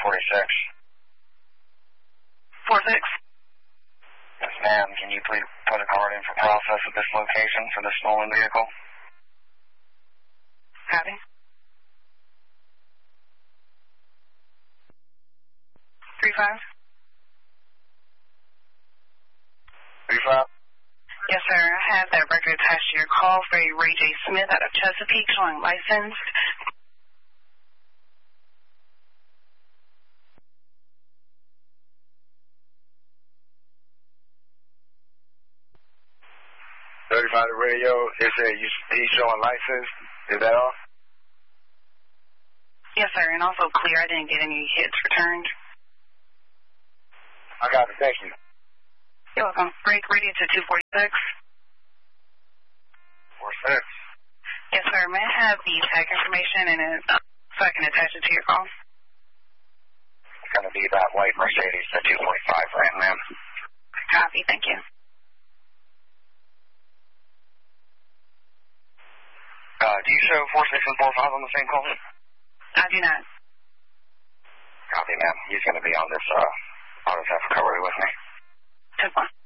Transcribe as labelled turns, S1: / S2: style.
S1: 246.
S2: 46.
S1: Yes, ma'am. Can you please put a card in for process at this location for the stolen vehicle?
S2: Copy. 35.
S1: 35?
S2: Yes, sir. I have that record attached to your call for a Ray J. Smith out of Chesapeake showing licensed.
S1: By the radio, it said he's showing license. Is that all?
S2: Yes, sir, and also clear. I didn't get any hits returned.
S1: I got it. Thank you.
S2: You're welcome. Break radio to 246.
S1: 46.
S2: Yes, sir. May I have the tag information and so I can attach it to your call?
S1: It's going to be that white Mercedes, the 245 Ram, ma'am.
S2: Copy. Thank you.
S1: Do you show 46 and 45 on the same call?
S2: I do not.
S1: Copy, ma'am. He's going to be on this auto theft recovery with me.
S2: 10-1.